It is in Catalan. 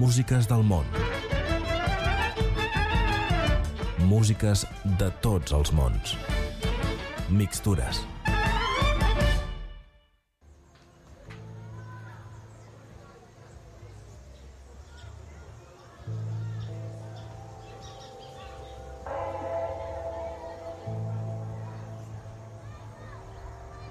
músiques del món. Músiques de tots els mons. Mixtures.